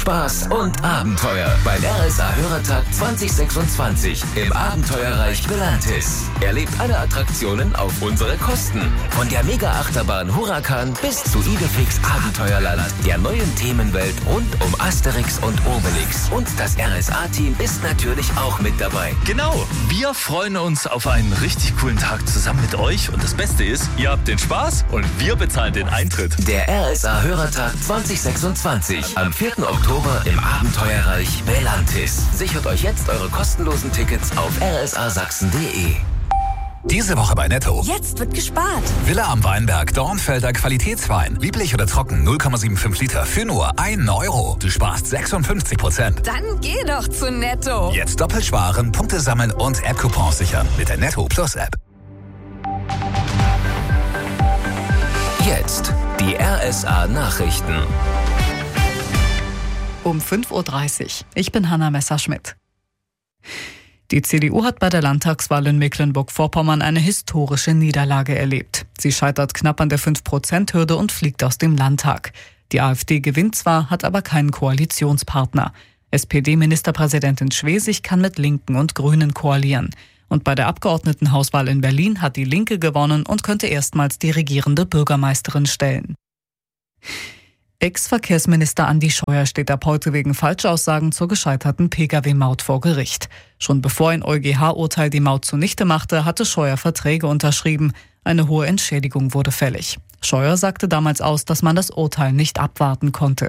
Spaß und Abenteuer beim RSA Hörertag 2026 im Abenteuerreich Belantis. Erlebt alle Attraktionen auf unsere Kosten. Von der Mega-Achterbahn Huracan bis zu Idefix Abenteuerland, der neuen Themenwelt rund um Asterix und Obelix. Und das RSA-Team ist natürlich auch mit dabei. Genau, wir freuen uns auf einen richtig coolen Tag zusammen mit euch. Und das Beste ist, ihr habt den Spaß und wir bezahlen den Eintritt. Der RSA Hörertag 2026 am 4. Oktober im Abenteuerreich Belantis. Sichert euch jetzt eure kostenlosen Tickets auf rsasachsen.de. Diese Woche bei Netto. Jetzt wird gespart. Villa am Weinberg, Dornfelder Qualitätswein. Lieblich oder trocken, 0,75 Liter für nur 1 Euro. Du sparst 56%. Dann geh doch zu Netto. Jetzt doppelt sparen, Punkte sammeln und App-Coupons sichern mit der Netto Plus App. Jetzt die RSA Nachrichten. Um 5:30 Uhr. Ich bin Hanna Messerschmidt. Die CDU hat bei der Landtagswahl in Mecklenburg-Vorpommern eine historische Niederlage erlebt. Sie scheitert knapp an der 5%-Hürde und fliegt aus dem Landtag. Die AfD gewinnt zwar, hat aber keinen Koalitionspartner. SPD-Ministerpräsidentin Schwesig kann mit Linken und Grünen koalieren. Und bei der Abgeordnetenhauswahl in Berlin hat die Linke gewonnen und könnte erstmals die regierende Bürgermeisterin stellen. Ex-Verkehrsminister Andi Scheuer steht ab heute wegen Falschaussagen zur gescheiterten Pkw-Maut vor Gericht. Schon bevor ein EuGH-Urteil die Maut zunichte machte, hatte Scheuer Verträge unterschrieben. Eine hohe Entschädigung wurde fällig. Scheuer sagte damals aus, dass man das Urteil nicht abwarten konnte.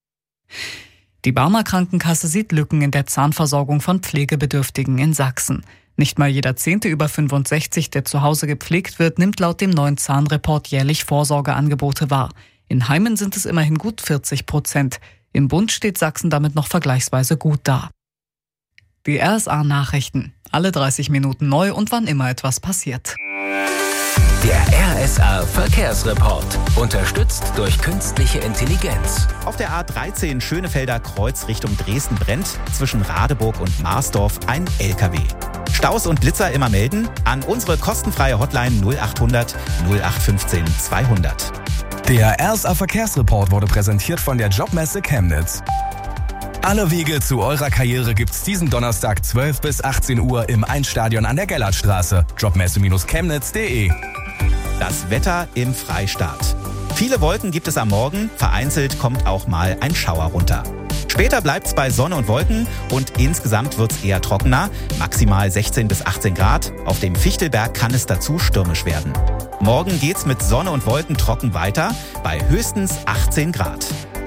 Die Barmer Krankenkasse sieht Lücken in der Zahnversorgung von Pflegebedürftigen in Sachsen. Nicht mal jeder 10. über 65, der zu Hause gepflegt wird, nimmt laut dem neuen Zahnreport jährlich Vorsorgeangebote wahr. In Heimen sind es immerhin gut 40%. Im Bund steht Sachsen damit noch vergleichsweise gut da. Die RSA-Nachrichten. Alle 30 Minuten neu und wann immer etwas passiert. Der RSA Verkehrsreport. Unterstützt durch künstliche Intelligenz. Auf der A13 Schönefelder Kreuz Richtung Dresden brennt zwischen Radeburg und Marsdorf ein LKW. Staus und Blitzer immer melden an unsere kostenfreie Hotline 0800 0815 200. Der RSA Verkehrsreport wurde präsentiert von der Jobmesse Chemnitz. Alle Wege zu eurer Karriere gibt's diesen Donnerstag 12 bis 18 Uhr im Einstadion an der Gellertstraße. Jobmesse-chemnitz.de. Das Wetter im Freistaat. Viele Wolken gibt es am Morgen, vereinzelt kommt auch mal ein Schauer runter. Später bleibt's bei Sonne und Wolken und insgesamt wird's eher trockener, maximal 16 bis 18 Grad. Auf dem Fichtelberg kann es dazu stürmisch werden. Morgen geht's mit Sonne und Wolken trocken weiter, bei höchstens 18 Grad.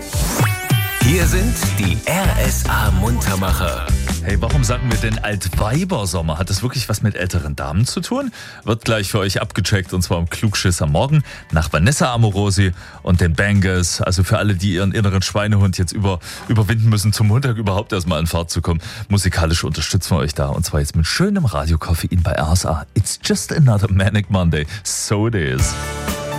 Hier sind die RSA-Muntermacher. Hey, warum sagen wir denn Altweibersommer? Hat das wirklich was mit älteren Damen zu tun? Wird gleich für euch abgecheckt und zwar im Klugschiss am Morgen nach Vanessa Amorosi und den Bangers. Also für alle, die ihren inneren Schweinehund jetzt überwinden müssen, zum Montag überhaupt erstmal in Fahrt zu kommen. Musikalisch unterstützen wir euch da und zwar jetzt mit schönem Radiokoffein bei RSA. It's just another manic Monday. So it is.